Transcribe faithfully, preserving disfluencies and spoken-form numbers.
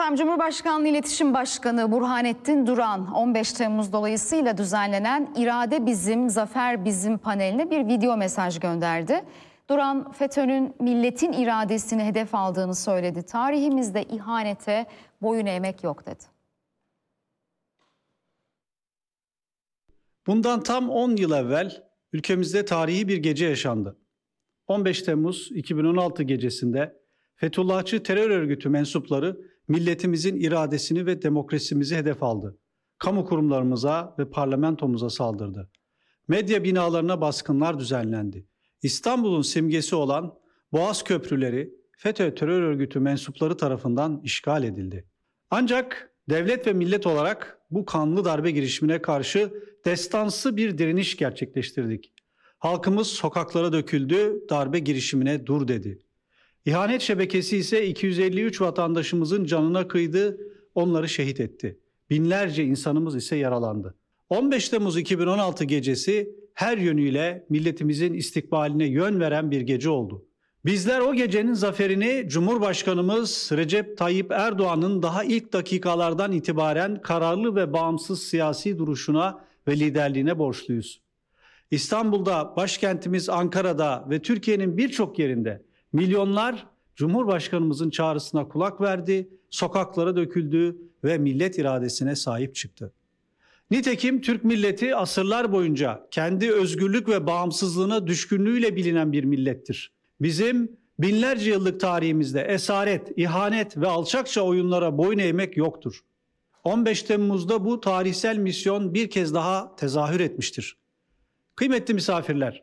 Efendim, Cumhurbaşkanlığı İletişim Başkanı Burhanettin Duran on beş Temmuz dolayısıyla düzenlenen İrade Bizim, Zafer Bizim paneline bir video mesaj gönderdi. Duran, FETÖ'nün milletin iradesini hedef aldığını söyledi. Tarihimizde ihanete boyun eğmek yok dedi. Bundan tam on yıl evvel ülkemizde tarihi bir gece yaşandı. on beş Temmuz iki bin on altı gecesinde Fethullahçı terör örgütü mensupları milletimizin iradesini ve demokrasimizi hedef aldı. Kamu kurumlarımıza ve parlamentomuza saldırdı. Medya binalarına baskınlar düzenlendi. İstanbul'un simgesi olan Boğaz Köprüleri FETÖ terör örgütü mensupları tarafından işgal edildi. Ancak devlet ve millet olarak bu kanlı darbe girişimine karşı destansı bir direniş gerçekleştirdik. Halkımız sokaklara döküldü, darbe girişimine dur dedi. İhanet şebekesi ise iki yüz elli üç vatandaşımızın canına kıydı, onları şehit etti. Binlerce insanımız ise yaralandı. on beş Temmuz iki bin on altı gecesi her yönüyle milletimizin istikbaline yön veren bir gece oldu. Bizler o gecenin zaferini Cumhurbaşkanımız Recep Tayyip Erdoğan'ın daha ilk dakikalardan itibaren kararlı ve bağımsız siyasi duruşuna ve liderliğine borçluyuz. İstanbul'da, başkentimiz Ankara'da ve Türkiye'nin birçok yerinde milyonlar Cumhurbaşkanımızın çağrısına kulak verdi, sokaklara döküldü ve millet iradesine sahip çıktı. Nitekim Türk milleti asırlar boyunca kendi özgürlük ve bağımsızlığına düşkünlüğüyle bilinen bir millettir. Bizim binlerce yıllık tarihimizde esaret, ihanet ve alçakça oyunlara boyun eğmek yoktur. on beş Temmuz'da bu tarihsel misyon bir kez daha tezahür etmiştir. Kıymetli misafirler,